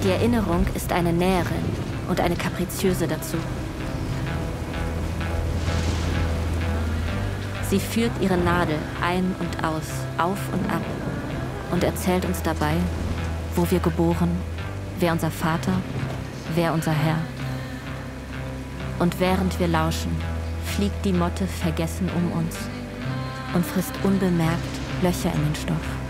Die Erinnerung ist eine Näherin und eine Kapriziöse dazu. Sie führt ihre Nadel ein und aus, auf und ab und erzählt uns dabei, wo wir geboren, wer unser Vater, wer unser Herr. Und während wir lauschen, fliegt die Motte vergessen um uns und frisst unbemerkt Löcher in den Stoff.